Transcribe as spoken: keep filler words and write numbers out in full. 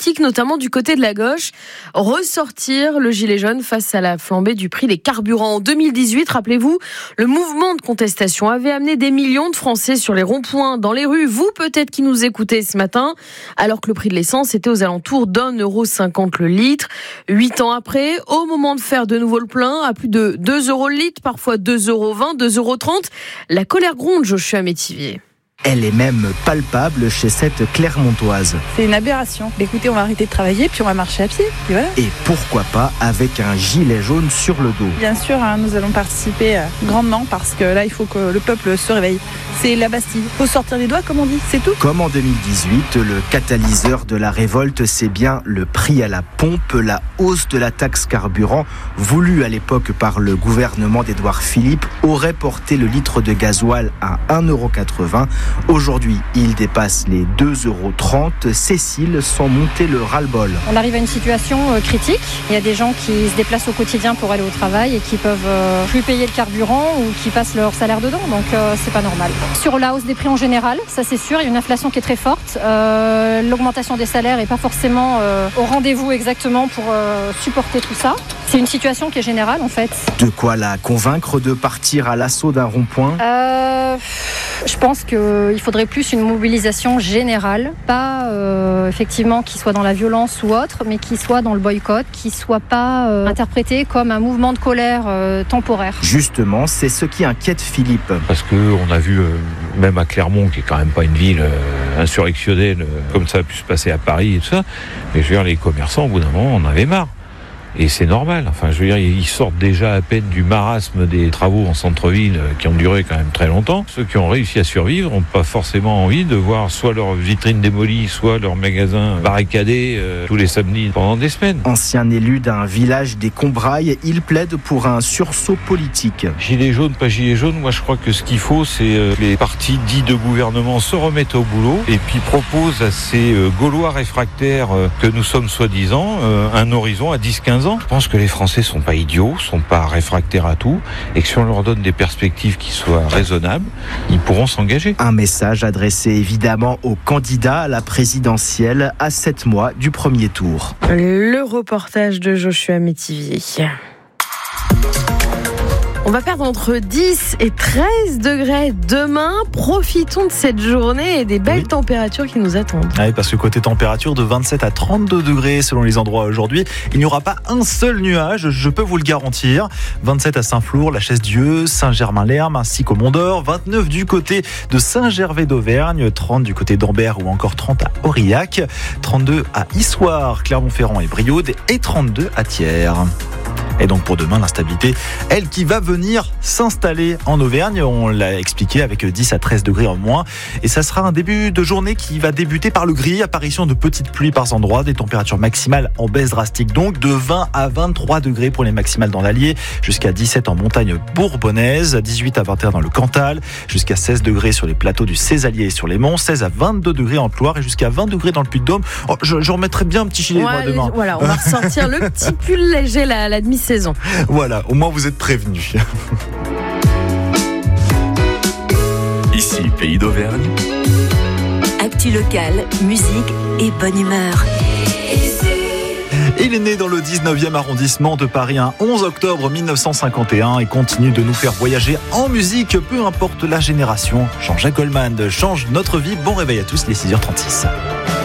critiques, notamment du côté de la gauche. Ressortir le gilet jaune face à la flambée du prix des carburants. En deux mille dix-huit, rappelez-vous, le mouvement de contestation avait amené des millions de Français sur les ronds-points, dans les rues. Vous, peut-être, qui nous écoutez ce matin, alors que le prix de l'essence était aux alentours d'un euro cinquante le litre. Huit ans après, au moment de faire de nouveau le plein, à plus de deux euros le litre, parfois deux euros vingt, deux euros trente, la colère gronde, Joshua Métivier. Elle est même palpable chez cette Clermontoise. C'est une aberration. Écoutez, on va arrêter de travailler, puis on va marcher à pied. Et, voilà. Et pourquoi pas avec un gilet jaune sur le dos. Bien sûr, hein, nous allons participer euh, grandement parce que là, il faut que le peuple se réveille. C'est la Bastille. Il faut sortir les doigts, comme on dit, c'est tout. Comme en deux mille dix-huit, le catalyseur de la révolte, c'est bien le prix à la pompe, la hausse de la taxe carburant, voulue à l'époque par le gouvernement d'Édouard Philippe, aurait porté le litre de gasoil à un euro quatre-vingts. Aujourd'hui, il dépasse les deux euros trente. Cécile sent monter le ras-le-bol. On arrive à une situation critique. Il y a des gens qui se déplacent au quotidien pour aller au travail et qui peuvent plus payer le carburant ou qui passent leur salaire dedans. Donc euh, c'est pas normal. Sur la hausse des prix en général, ça c'est sûr, il y a une inflation qui est très forte. Euh, l'augmentation des salaires n'est pas forcément euh, au rendez-vous exactement pour euh, supporter tout ça. C'est une situation qui est générale en fait. De quoi la convaincre de partir à l'assaut d'un rond-point ? euh, Je pense qu'il faudrait plus une mobilisation générale, pas euh, effectivement qui soit dans la violence ou autre, mais qui soit dans le boycott, qui soit pas euh, interprété comme un mouvement de colère euh, temporaire. Justement, c'est ce qui inquiète Philippe. Parce qu'on a vu, euh, même à Clermont, qui est quand même pas une ville euh, insurrectionnelle, euh, comme ça a pu se passer à Paris et tout ça, mais je veux dire, les commerçants, au bout d'un moment, on en avait marre. Et c'est normal. Enfin, je veux dire, ils sortent déjà à peine du marasme des travaux en centre-ville qui ont duré quand même très longtemps. Ceux qui ont réussi à survivre n'ont pas forcément envie de voir soit leur vitrine démolie, soit leur magasin barricadé euh, tous les samedis pendant des semaines. Ancien élu d'un village des Combrailles, il plaide pour un sursaut politique. Gilet jaune, pas gilet jaune, moi je crois que ce qu'il faut, c'est euh, les partis dits de gouvernement se remettent au boulot et puis proposent à ces euh, Gaulois réfractaires euh, que nous sommes soi-disant euh, un horizon à dix à quinze ans. Je pense que les Français sont pas idiots, sont pas réfractaires à tout, et que si on leur donne des perspectives qui soient raisonnables, ils pourront s'engager. Un message adressé évidemment aux candidats à la présidentielle à sept mois du premier tour. Le reportage de Joshua Métivier. On va perdre entre dix et treize degrés demain. Profitons de cette journée et des belles oui. températures qui nous attendent. Oui, parce que côté température de vingt-sept à trente-deux degrés selon les endroits aujourd'hui, il n'y aura pas un seul nuage, je peux vous le garantir. vingt-sept à Saint-Flour, la Chaise-Dieu, Saint-Germain-l'Herme ainsi qu'au Mont-d'Or. vingt-neuf du côté de Saint-Gervais d'Auvergne, trente du côté d'Ambert ou encore trente à Aurillac, trente-deux à Issoire, Clermont-Ferrand et Brioude et trente-deux à Thiers. Et donc pour demain, l'instabilité, elle qui va venir s'installer en Auvergne, on l'a expliqué, avec dix à treize degrés en moins. Et ça sera un début de journée qui va débuter par le gris, apparition de petites pluies par endroits, des températures maximales en baisse drastique donc, de vingt à vingt-trois degrés pour les maximales dans l'Allier, jusqu'à dix-sept en montagne bourbonnaise, dix-huit à vingt et un dans le Cantal, jusqu'à seize degrés sur les plateaux du Cézallier et sur les monts, seize à vingt-deux degrés en Loire et jusqu'à vingt degrés dans le Puy-de-Dôme. Oh, je, je remettrai bien un petit gilet ouais, moi, demain. Voilà, on va ressortir le petit pull léger, la, la demi saison. Voilà, au moins vous êtes prévenus. Ici, Pays d'Auvergne. Actu locale, musique et bonne humeur. Il est né dans le dix-neuvième arrondissement de Paris un onze octobre mille neuf cent cinquante et un et continue de nous faire voyager en musique, peu importe la génération. Jean-Jacques Goldman change notre vie. Bon réveil à tous, les six heures trente-six.